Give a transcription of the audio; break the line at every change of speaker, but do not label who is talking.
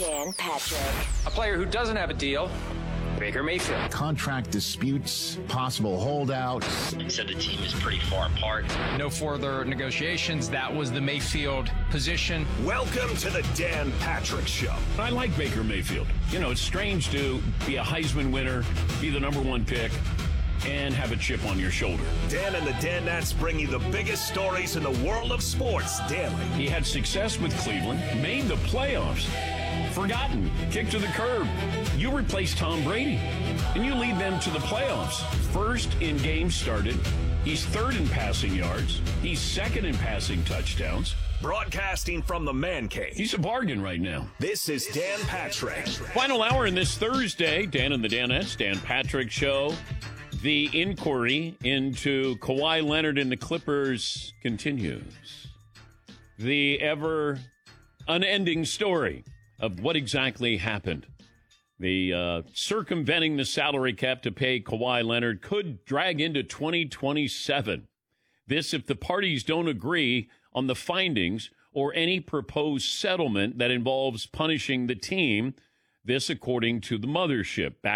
Dan Patrick.
A player who doesn't have a deal, Baker Mayfield.
Contract disputes, possible holdouts.
And so the team is pretty far apart.
No further negotiations. That was the Mayfield position.
Welcome to the Dan Patrick Show.
I like Baker Mayfield. You know, it's strange to be a Heisman winner, be the number one pick, and have a chip on your shoulder.
Dan and the Danettes bring you the biggest stories in the world of sports daily.
He had success with Cleveland, made the playoffs, forgotten, kicked to the curb. You replace Tom Brady, and you lead them to the playoffs. First in games started. He's third in passing yards. He's second in passing touchdowns.
Broadcasting from the Man Cave.
He's a bargain right now.
This is Dan Patrick.
Final hour in this Thursday, Dan and the Danettes, Dan Patrick Show. The inquiry into Kawhi Leonard and the Clippers continues. The ever unending story of what exactly happened. The circumventing the salary cap to pay Kawhi Leonard could drag into 2027. This if the parties don't agree on the findings or any proposed settlement that involves punishing the team. This according to the mothership.